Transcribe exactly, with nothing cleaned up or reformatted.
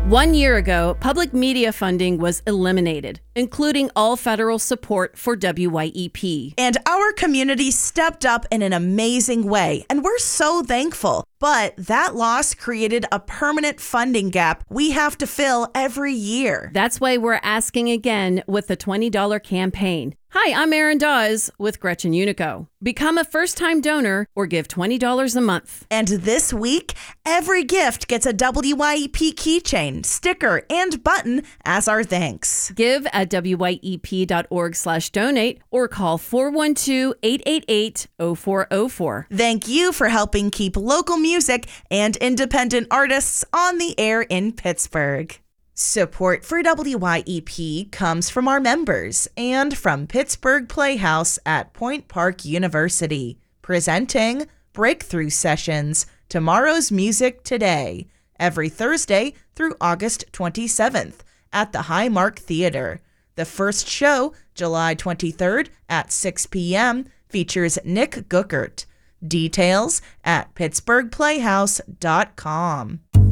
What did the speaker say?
One year ago, public media funding was eliminated, including all federal support for W Y E P. And our community stepped up in an amazing way, and we're so thankful. But that loss created a permanent funding gap we have to fill every year. That's why we're asking again with the twenty dollars campaign. Hi, I'm Erin Dawes with Gretchen Unico. Become a first-time donor or give twenty dollars a month. And this week, every gift gets a W Y E P keychain, sticker, and button as our thanks. Give at W Y E P dot org slash donate or call four one two, eight eight eight, zero four zero four. Thank you for helping keep local music and independent artists on the air in Pittsburgh. Support for W Y E P comes from our members and from Pittsburgh Playhouse at Point Park University, presenting Breakthrough Sessions, Tomorrow's Music Today, every Thursday through August twenty-seventh at the Highmark Theater. The first show, July twenty-third at six p.m., features Nick Guckert. Details at pittsburgh playhouse dot com.